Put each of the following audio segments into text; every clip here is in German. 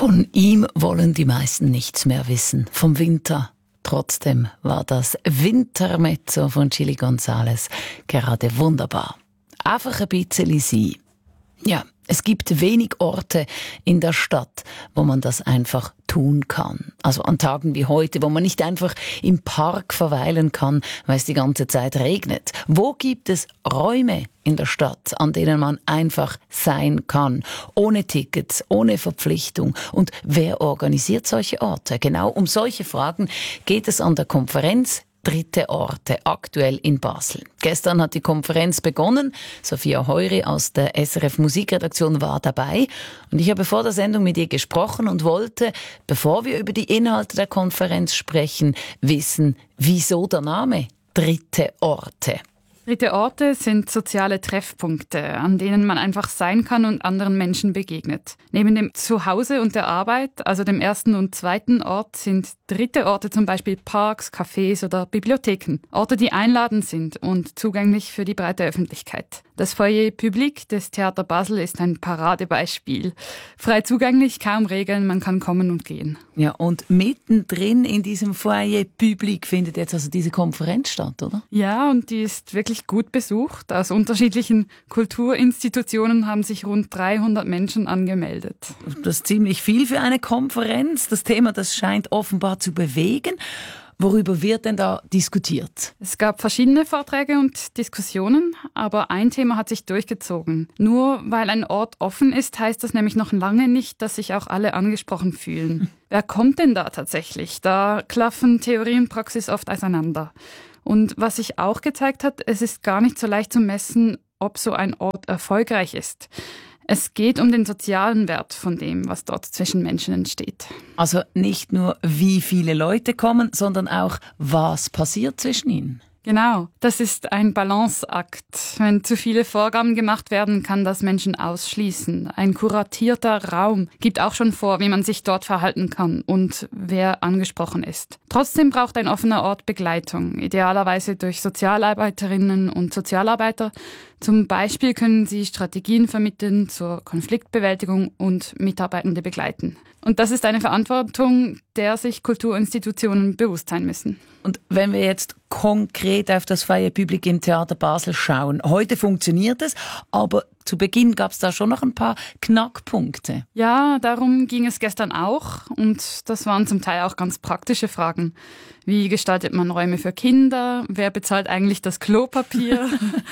Von ihm wollen die meisten nichts mehr wissen, vom Winter. Trotzdem war das Wintermezzo von Chili González gerade wunderbar. Einfach ein bisschen sein. Ja, es gibt wenig Orte in der Stadt, wo man das einfach tun kann. Also an Tagen wie heute, wo man nicht einfach im Park verweilen kann, weil es die ganze Zeit regnet. Wo gibt es Räume in der Stadt, an denen man einfach sein kann? Ohne Tickets, ohne Verpflichtung. Und wer organisiert solche Orte? Genau um solche Fragen geht es an der Konferenz Dritte Orte, aktuell in Basel. Gestern hat die Konferenz begonnen. Sophia Heury aus der SRF Musikredaktion war dabei. Und ich habe vor der Sendung mit ihr gesprochen und wollte, bevor wir über die Inhalte der Konferenz sprechen, wissen, wieso der Name Dritte Orte. Dritte Orte sind soziale Treffpunkte, an denen man einfach sein kann und anderen Menschen begegnet. Neben dem Zuhause und der Arbeit, also dem ersten und zweiten Ort, sind dritte Orte zum Beispiel Parks, Cafés oder Bibliotheken. Orte, die einladend sind und zugänglich für die breite Öffentlichkeit. Das Foyer Public des Theater Basel ist ein Paradebeispiel. Frei zugänglich, kaum Regeln, man kann kommen und gehen. Ja, und mittendrin in diesem Foyer Public findet jetzt also diese Konferenz statt, oder? Ja, und die ist wirklich gut besucht. Aus unterschiedlichen Kulturinstitutionen haben sich rund 300 Menschen angemeldet. Das ist ziemlich viel für eine Konferenz. Das Thema, das scheint offenbar zu bewegen. Worüber wird denn da diskutiert? Es gab verschiedene Vorträge und Diskussionen, aber ein Thema hat sich durchgezogen. Nur weil ein Ort offen ist, heißt das nämlich noch lange nicht, dass sich auch alle angesprochen fühlen. Wer kommt denn da tatsächlich? Da klaffen Theorie und Praxis oft auseinander. Und was sich auch gezeigt hat, es ist gar nicht so leicht zu messen, ob so ein Ort erfolgreich ist. Es geht um den sozialen Wert von dem, was dort zwischen Menschen entsteht. Also nicht nur, wie viele Leute kommen, sondern auch, was passiert zwischen ihnen. Genau, das ist ein Balanceakt. Wenn zu viele Vorgaben gemacht werden, kann das Menschen ausschließen. Ein kuratierter Raum gibt auch schon vor, wie man sich dort verhalten kann und wer angesprochen ist. Trotzdem braucht ein offener Ort Begleitung, idealerweise durch Sozialarbeiterinnen und Sozialarbeiter. Zum Beispiel können sie Strategien vermitteln zur Konfliktbewältigung und Mitarbeitende begleiten. Und das ist eine Verantwortung, der sich Kulturinstitutionen bewusst sein müssen. Und wenn wir jetzt konkret auf das Foyer Public im Theater Basel schauen, heute funktioniert es, aber zu Beginn gab es da schon noch ein paar Knackpunkte. Ja, darum ging es gestern auch und das waren zum Teil auch ganz praktische Fragen. Wie gestaltet man Räume für Kinder? Wer bezahlt eigentlich das Klopapier?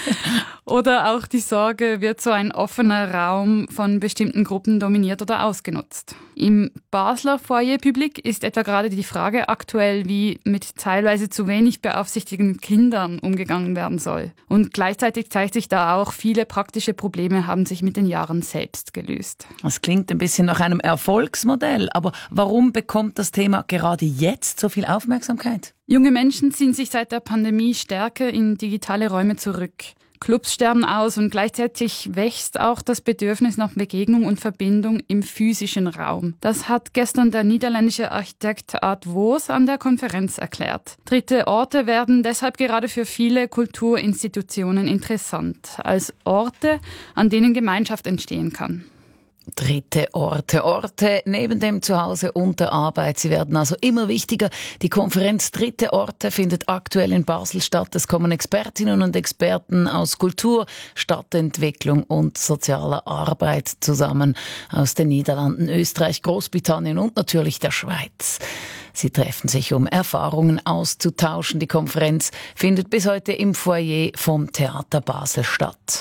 Oder auch die Sorge, wird so ein offener Raum von bestimmten Gruppen dominiert oder ausgenutzt? Im Basler Foyer Public ist etwa gerade die Frage aktuell, wie mit teilweise zu wenig beaufsichtigten Kindern umgegangen werden soll. Und gleichzeitig zeigt sich da auch, viele praktische Probleme haben sich mit den Jahren selbst gelöst. Das klingt ein bisschen nach einem Erfolgsmodell, aber warum bekommt das Thema gerade jetzt so viel Aufmerksamkeit? Junge Menschen ziehen sich seit der Pandemie stärker in digitale Räume zurück. Clubs sterben aus und gleichzeitig wächst auch das Bedürfnis nach Begegnung und Verbindung im physischen Raum. Das hat gestern der niederländische Architekt Art Woos an der Konferenz erklärt. Dritte Orte werden deshalb gerade für viele Kulturinstitutionen interessant, als Orte, an denen Gemeinschaft entstehen kann. Dritte Orte, Orte neben dem Zuhause und der Arbeit. Sie werden also immer wichtiger. Die Konferenz Dritte Orte findet aktuell in Basel statt. Es kommen Expertinnen und Experten aus Kultur, Stadtentwicklung und sozialer Arbeit zusammen aus den Niederlanden, Österreich, Großbritannien und natürlich der Schweiz. Sie treffen sich, um Erfahrungen auszutauschen. Die Konferenz findet bis heute im Foyer vom Theater Basel statt.